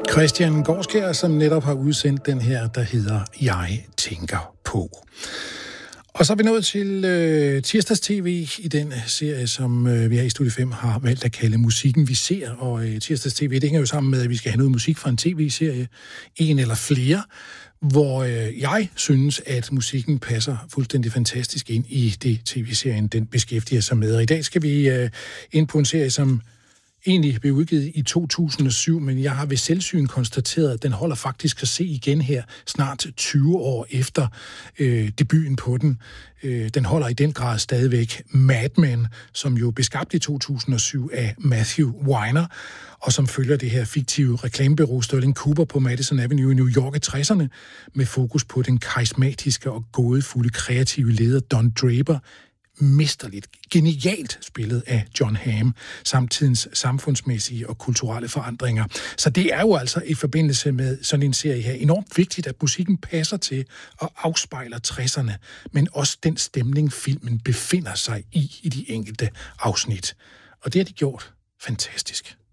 Christian Gårdskjær, som netop har udsendt den her, der hedder Jeg tænker på. Og så er vi nået til tirsdags TV i den serie, som vi her i Studie 5 har valgt at kalde Musikken vi ser. Og tirsdags TV, det hænger jo sammen med, at vi skal have noget musik fra en tv-serie, en eller flere, hvor jeg synes, at musikken passer fuldstændig fantastisk ind i det tv-serien, den beskæftiger sig med. Og i dag skal vi ind på en serie, som egentlig blev udgivet i 2007, men jeg har ved selvsyn konstateret, at den holder faktisk at se igen her snart 20 år efter debuten på den. Den holder i den grad stadigvæk Mad Men, som jo blev skabt i 2007 af Matthew Weiner, og som følger det her fiktive reklamebureau Sterling Cooper på Madison Avenue i New York i 60'erne, med fokus på den karismatiske og gådefulde kreative leder Don Draper, mesterligt, genialt spillet af John Hamm, samtidens samfundsmæssige og kulturelle forandringer. Så det er jo altså i forbindelse med sådan en serie her enormt vigtigt, at musikken passer til og afspejler 60'erne, men også den stemning, filmen befinder sig i de enkelte afsnit. Og det har de gjort fantastisk.